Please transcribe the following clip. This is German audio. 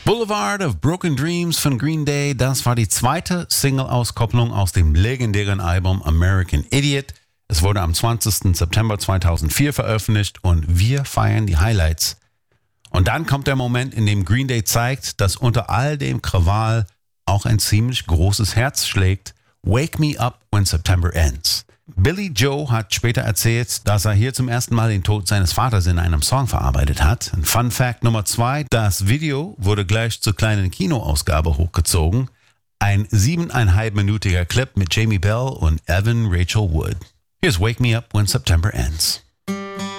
Boulevard of Broken Dreams von Green Day, das war die zweite Single-Auskopplung aus dem legendären Album American Idiot. Es wurde am 20. September 2004 veröffentlicht und wir feiern die Highlights. Und dann kommt der Moment, in dem Green Day zeigt, dass unter all dem Krawall auch ein ziemlich großes Herz schlägt. Wake Me Up When September Ends. Billy Joe hat später erzählt, dass er hier zum ersten Mal den Tod seines Vaters in einem Song verarbeitet hat. Ein Fun Fact Nummer 2, das Video wurde gleich zur kleinen Kinoausgabe hochgezogen. Ein 7,5-minütiger Clip mit Jamie Bell und Evan Rachel Wood. Here's Wake Me Up When September Ends.